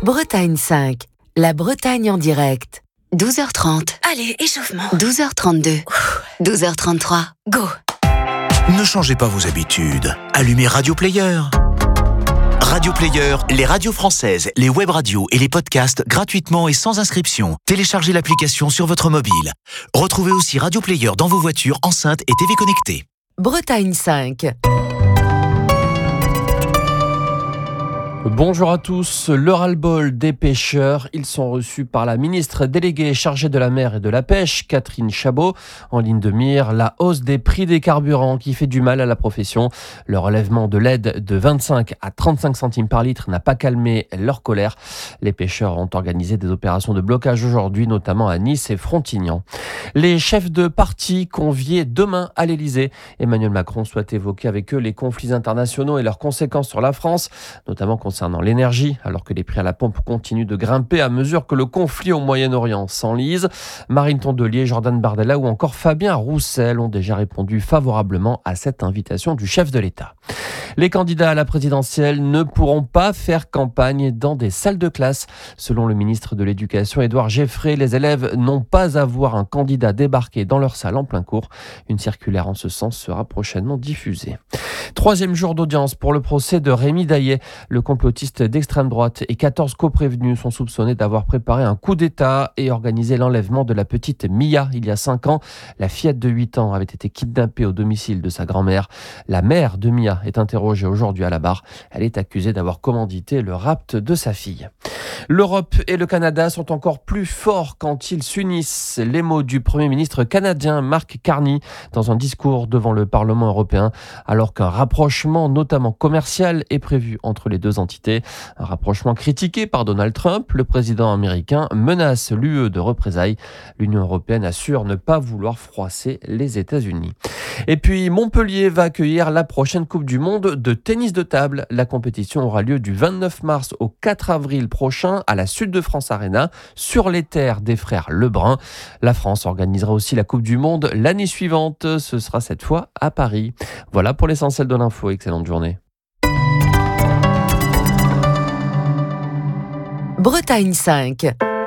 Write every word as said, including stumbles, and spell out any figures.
Bretagne cinq, la Bretagne en direct. douze heures trente. Allez, échauffement. douze heures trente-deux. douze heures trente-trois. Go. Ne changez pas vos habitudes. Allumez Radio Player. Radio Player, les radios françaises, les web radios et les podcasts gratuitement et sans inscription. Téléchargez l'application sur votre mobile. Retrouvez aussi Radio Player dans vos voitures, enceintes et T V connectées. Bretagne cinq. Bonjour à tous. Le ras-le-bol des pêcheurs, ils sont reçus par la ministre déléguée chargée de la mer et de la pêche, Catherine Chabot. En ligne de mire, la hausse des prix des carburants qui fait du mal à la profession. Le relèvement de l'aide de vingt-cinq à trente-cinq centimes par litre n'a pas calmé leur colère. Les pêcheurs ont organisé des opérations de blocage aujourd'hui, notamment à Nice et Frontignan. Les chefs de parti conviés demain à l'Elysée. Emmanuel Macron souhaite évoquer avec eux les conflits internationaux et leurs conséquences sur la France, notamment concernant l'énergie, alors que les prix à la pompe continuent de grimper à mesure que le conflit au Moyen-Orient s'enlise. Marine Tondelier, Jordan Bardella ou encore Fabien Roussel ont déjà répondu favorablement à cette invitation du chef de l'État. Les candidats à la présidentielle ne pourront pas faire campagne dans des salles de classe. Selon le ministre de l'Éducation, Édouard Geffray, les élèves n'ont pas à voir un candidat débarquer dans leur salle en plein cours. Une circulaire en ce sens sera prochainement diffusée. Troisième jour d'audience pour le procès de Rémi Daillet. Le complotiste d'extrême droite et quatorze coprévenus sont soupçonnés d'avoir préparé un coup d'État et organisé l'enlèvement de la petite Mia il y a cinq ans. La fillette de huit ans avait été kidnappée au domicile de sa grand-mère. La mère de Mia est interrogée aujourd'hui à la barre. Elle est accusée d'avoir commandité le rapt de sa fille. L'Europe et le Canada sont encore plus forts quand ils s'unissent. Les mots du Premier ministre canadien Mark Carney dans un discours devant le Parlement européen, alors qu'un rapprochement, notamment commercial, est prévu entre les deux entités. Un rapprochement critiqué par Donald Trump. Le président américain menace l'U E de représailles. L'Union européenne assure ne pas vouloir froisser les États-Unis. Et puis Montpellier va accueillir la prochaine Coupe du Monde de tennis de table. La compétition aura lieu du vingt-neuf mars au quatre avril prochain à la Sud de France Arena, sur les terres des frères Lebrun. La France organisera aussi la Coupe du Monde l'année suivante. Ce sera cette fois à Paris. Voilà pour l'essentiel de l'info. Excellente journée. Bretagne cinq.